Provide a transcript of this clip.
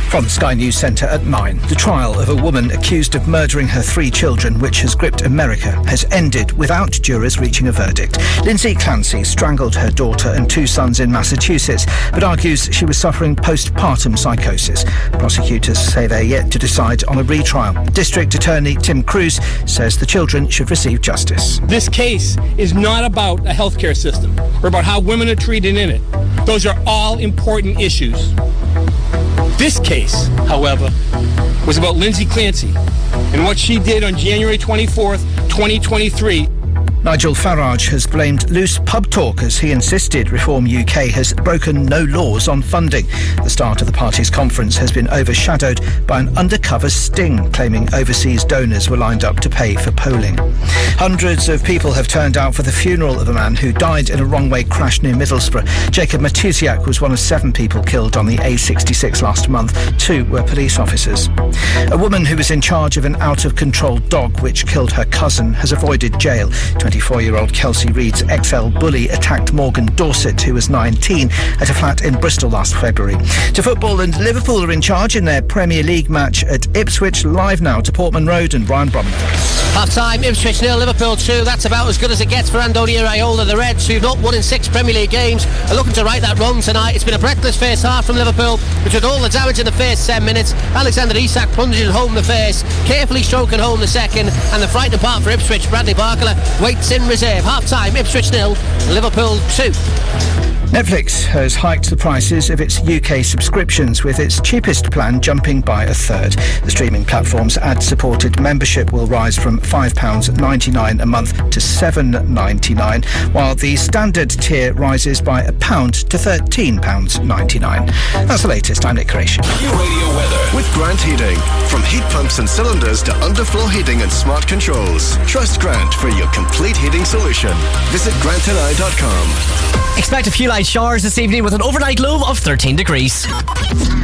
From the Sky News Centre at 9, the trial of a woman accused of murdering her 3 children, which has gripped America, has ended without jurors reaching a verdict. Lindsay Clancy strangled her daughter and 2 sons in Massachusetts, but argues she was suffering postpartum psychosis. Prosecutors say they're yet to decide on a retrial. District Attorney Tim Cruz says the children should receive justice. This case is not about a healthcare system or about how women are treated in it. Those are all important issues. This case, however, was about Lindsay Clancy and what she did on January 24th, 2023. Nigel Farage has blamed loose pub talk as he insisted Reform UK has broken no laws on funding. The start of the party's conference has been overshadowed by an undercover sting claiming overseas donors were lined up to pay for polling. Hundreds of people have turned out for the funeral of a man who died in a wrong-way crash near Middlesbrough. Jacob Matusiak was one of 7 people killed on the A66 last month. 2 were police officers. A woman who was in charge of an out-of-control dog which killed her cousin has avoided jail. 24-year-old Kelsey Reed's XL bully attacked Morgan Dorset, who was 19, at a flat in Bristol last February. To football, and Liverpool are in charge in their Premier League match at Ipswich. Live now to Portman Road and Brian Bromley. Half-time, Ipswich 0, Liverpool 2. That's about as good as it gets for Andoni Iraola. The Reds, who've not won in 6 Premier League games, are looking to right that wrong tonight. It's been a breathless first half from Liverpool, which with all the damage in the first 10 minutes. Alexander Isak plunging home the first, carefully stroking home the second, and the frightening part for Ipswich, Bradley Barkler waits in reserve. Half-time, Ipswich 0, Liverpool 2. Netflix has hiked the prices of its UK subscriptions, with its cheapest plan jumping by a third. The streaming platform's ad-supported membership will rise from £5.99 a month to £7.99, while the standard tier rises by £1 to £13.99. That's the latest. I'm Nick Creation. Radio weather with Grant Heating. From heat pumps and cylinders to underfloor heating and smart controls. Trust Grant for your complete heating solution. Visit grantandI.com. Expect a few light showers this evening with an overnight low of 13 degrees.